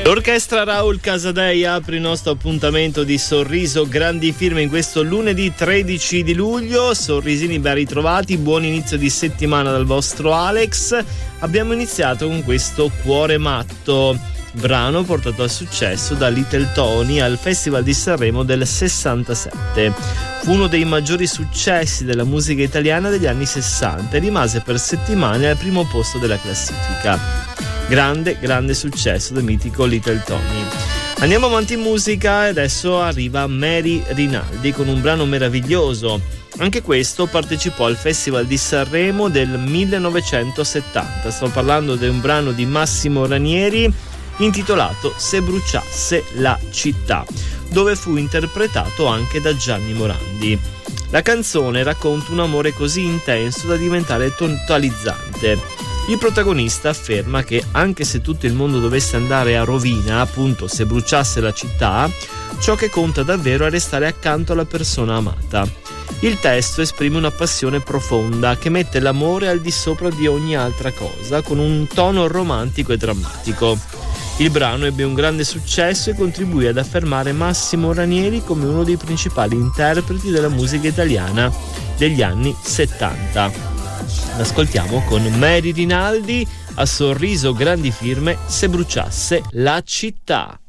L'orchestra Raul Casadei apre il nostro appuntamento di Sorriso Grandi Firme in questo lunedì 13 di luglio. Sorrisini ben ritrovati, buon inizio di settimana dal vostro Alex. Abbiamo iniziato con questo Cuore Matto, brano portato al successo da Little Tony al Festival di Sanremo del 67. Fu uno dei maggiori successi della musica italiana degli anni 60 e rimase per settimane al primo posto della classifica. Grande successo del mitico Little Tony. Andiamo avanti in musica e adesso arriva Mary Rinaldi con un brano meraviglioso. Anche questo partecipò al Festival di Sanremo del 1970. Sto parlando di un brano di Massimo Ranieri intitolato Se bruciasse la città, dove fu interpretato anche da Gianni Morandi. La canzone racconta un amore così intenso da diventare totalizzante. Il protagonista afferma che anche se tutto il mondo dovesse andare a rovina, appunto se bruciasse la città, ciò che conta davvero è restare accanto alla persona amata. Il testo esprime una passione profonda che mette l'amore al di sopra di ogni altra cosa, con un tono romantico e drammatico. Il brano ebbe un grande successo e contribuì ad affermare Massimo Ranieri come uno dei principali interpreti della musica italiana degli anni 70. Ascoltiamo con Mary Rinaldi a Sorriso Grandi Firme Se bruciasse la città.